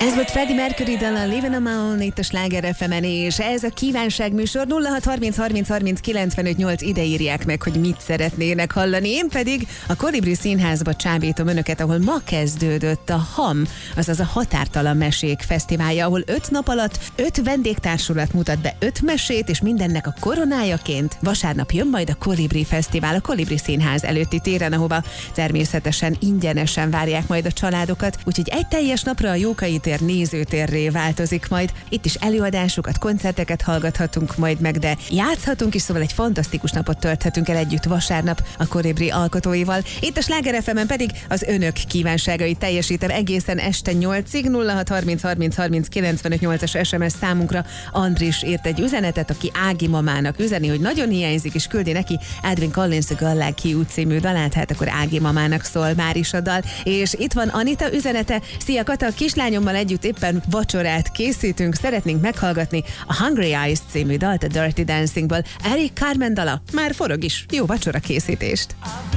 Ez volt Freddie Mercury dal, a Living on My Own itt a Sláger FM-en, és ez a kívánságműsor 0630 30 30 95 8, ide írják meg, hogy mit szeretnének hallani. Én pedig a Kolibri Színházba csábítom önöket, ahol ma kezdődött a HAM, azaz a Határtalan Mesék Fesztiválja, ahol 5 nap alatt 5 vendégtársulat mutat be 5 mesét, és mindennek a koronájaként vasárnap jön majd a Kolibri Fesztivál a Kolibri Színház előtti téren, ahova természetesen ingyenesen várják majd a családokat, úgyhogy egy teljes napra a Jókai tér nézőtérré változik majd. Itt is előadásokat, koncerteket hallgathatunk majd meg, de játszhatunk is, szóval egy fantasztikus napot tölthetünk el együtt vasárnap a Kolibri alkotóival. Itt a Sláger FM-en pedig az önök kívánságait teljesítem egészen este 8-ig. 0630 30 30 95 8-as SMS számunkra Andris írt egy üzenetet, aki Ági mamának üzeni, hogy nagyon hiányzik, és küldi neki Edwin Collins a Girl Like You című dalát, hát akkor Ági mamának szól már is a dal. És itt van Anita üzenete. Szia Kata, a kislányommal együtt éppen vacsorát készítünk, szeretnénk meghallgatni a Hungry Eyes című dalt a Dirty Dancingből. Eric Carmen dala már forog is. Jó vacsora készítést!